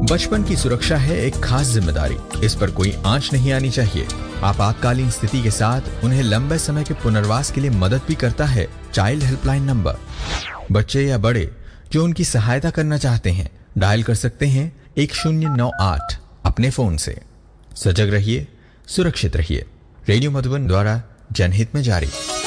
बचपन की सुरक्षा है एक खास जिम्मेदारी, इस पर कोई आंच नहीं आनी चाहिए। आपातकालीन स्थिति के साथ उन्हें लंबे समय के पुनर्वास के लिए मदद भी करता है चाइल्ड हेल्पलाइन नंबर। बच्चे या बड़े जो उनकी सहायता करना चाहते हैं डायल कर सकते हैं 1098 अपने फोन से। सजग रहिए, सुरक्षित रहिए। रेडियो मधुबन द्वारा जनहित में जारी।